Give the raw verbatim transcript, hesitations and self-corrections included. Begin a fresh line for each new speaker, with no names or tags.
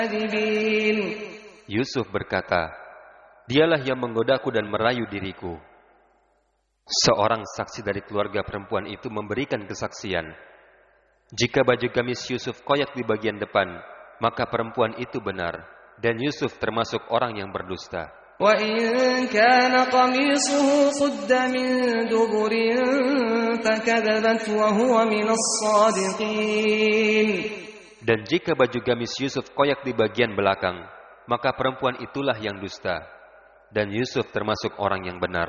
Yusuf berkata, dialah yang menggodaku dan merayu diriku. Seorang saksi dari keluarga perempuan itu memberikan kesaksian. Jika baju gamis Yusuf koyak di bagian depan, maka perempuan itu benar, dan Yusuf termasuk orang yang berdusta.
وَإِنْ كَانَ قَمِيصُهُ قُدَّ مِنْ دُبُرٍ فَكَذَبَتْ وَهُوَ مِنَ الصَّادِقِينَ.
Dan jika baju gamis Yusuf koyak di bagian belakang, maka perempuan itulah yang dusta, dan Yusuf termasuk orang yang benar.